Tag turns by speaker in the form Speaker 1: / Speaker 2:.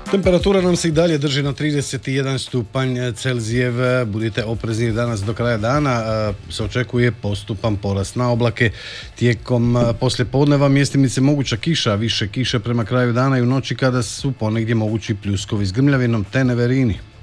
Speaker 1: Temperatura nam se i dalje drži na 31 stupanj Celzijev. Budite oprezni danas do kraja dana. Se očekuje postupan porast na oblake. Tijekom poslijepodneva mjestimice moguća kiša, više kiše prema kraju dana i u noći kada su ponegdje mogući pljuskovi s grmljavinom te neverini.